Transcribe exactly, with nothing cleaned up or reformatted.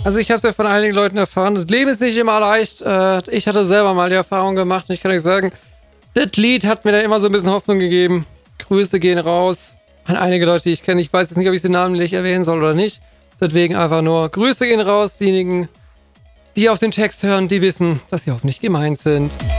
Also ich habe es ja von einigen Leuten erfahren, das Leben ist nicht immer leicht. Äh, ich hatte selber mal die Erfahrung gemacht und ich kann euch sagen, das Lied hat mir da immer so ein bisschen Hoffnung gegeben. Grüße gehen raus an einige Leute, die ich kenne. Ich weiß jetzt nicht, ob ich sie namentlich erwähnen soll oder nicht. Deswegen einfach nur Grüße gehen raus, diejenigen, die auf den Text hören, die wissen, dass sie hoffentlich gemeint sind.